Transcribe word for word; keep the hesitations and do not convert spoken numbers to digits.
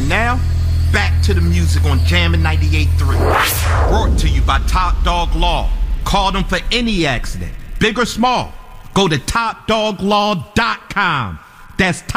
And now, back to the music on Jammin' ninety-eight point three. Brought to you by Top Dog Law. Call them for any accident, big or small. Go to top dog law dot com. That's